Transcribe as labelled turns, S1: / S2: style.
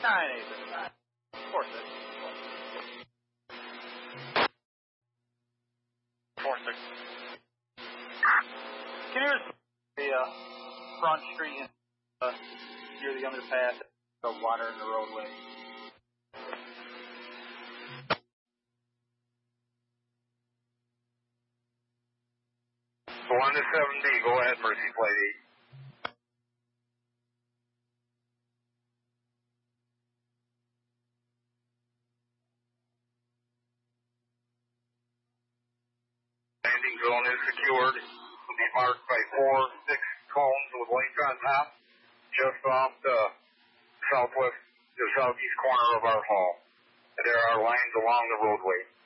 S1: 9-8. 4-6. 4-6. Can you just the front street near the underpass, the water in the roadway?
S2: 1 to 7D, go ahead, Mercy Flight 8. Landing zone is secured. Will be marked by 4-6 cones with link on top, just off the southeast corner of our hall. There are lines along the roadway.